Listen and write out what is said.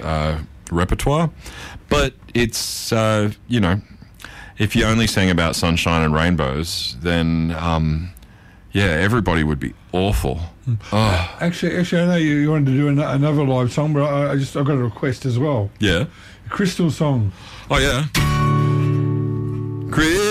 repertoire. But it's, if you only sang about sunshine and rainbows, then, everybody would be awful. Oh. Actually, I know you wanted to do another live song, but I've got a request as well. Yeah. A Crystal song. Oh, yeah. Crystal